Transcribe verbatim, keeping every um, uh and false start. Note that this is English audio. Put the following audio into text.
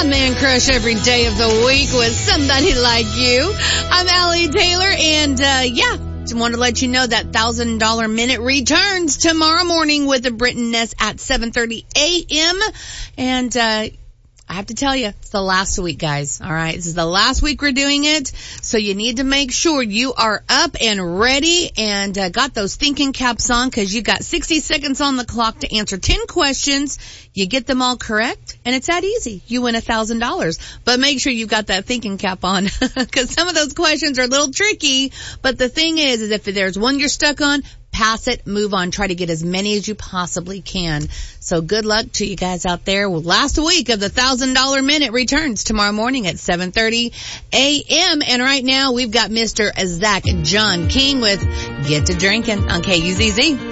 my man crush every day of the week with somebody like you. I'm Allie Taylor, and uh yeah, just want to let you know that one thousand dollar minute returns tomorrow morning with the Britton Ness at seven thirty a.m. And uh I have to tell you, it's the last week, guys. All right. This is the last week we're doing it. So you need to make sure you are up and ready and uh, got those thinking caps on, because you got sixty seconds on the clock to answer ten questions. You get them all correct, and it's that easy. You win a thousand dollars. But make sure you've got that thinking cap on, because some of those questions are a little tricky. But the thing is, is if there's one you're stuck on, pass it, move on, try to get as many as you possibly can. So good luck to you guys out there. Well, last week of the one thousand dollar minute returns tomorrow morning at seven thirty a.m. And right now we've got Mister Zach John King with Get to Drinking on K U Z Z.